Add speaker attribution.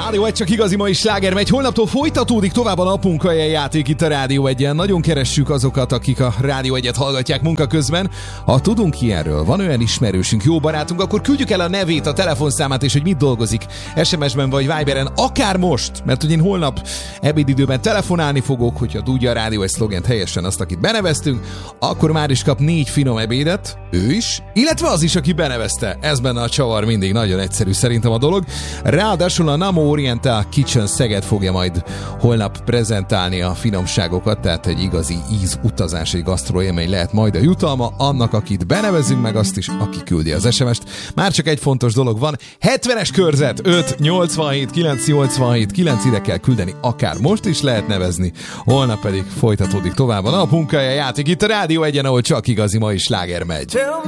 Speaker 1: Rádió 1 csak igazi mai sláger megy. Holnaptól folytatódik tovább a napunkahelyen játék itt a Rádió 1-en. Nagyon keressük azokat, akik a Rádió 1-et hallgatják munka közben. Ha tudunk ilyenről, van olyan ismerősünk, jó barátunk, akkor küldjük el a nevét, a telefonszámát és hogy mit dolgozik SMS-ben vagy Viberen, akár most, mert hogy én holnap ebédidőben telefonálni fogok, hogyha tudja a Rádió 1 szlogent helyesen, azt, akit beneveztünk, akkor már is kap 4 finom ebédet, ő is, illetve az is, aki benevezte. Ez benne a csavar, mindig nagyon egyszerű szerintem a dolog. Ráadásul a Namo Oriental Kitchen Szeged fogja majd holnap prezentálni a finomságokat, tehát egy igazi ízutazás, egy gasztroélmény lehet majd a jutalma annak, akit benevezünk, meg azt is, aki küldi az SMS-t. Már csak egy fontos dolog van, 70-es körzet 5 87 987 9, ide kell küldeni, akár most is lehet nevezni, holnap pedig folytatódik tovább a napunkahelyen játék itt a Rádió 1-en, ahol csak igazi mai sláger megy.